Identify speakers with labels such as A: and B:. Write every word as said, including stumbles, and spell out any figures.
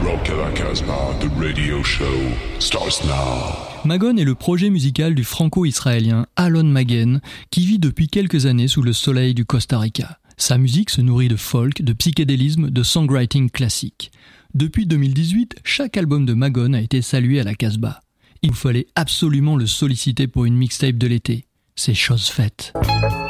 A: Rock à la Casbah, the radio show starts now.
B: Magon est le projet musical du franco-israélien Alon Magen, qui vit depuis quelques années sous le soleil du Costa Rica. Sa musique se nourrit de folk, de psychédélisme, de songwriting classique. Depuis deux mille dix-huit, chaque album de Magon a été salué à la Casbah. Il fallait absolument le solliciter pour une mixtape de l'été. C'est chose faite.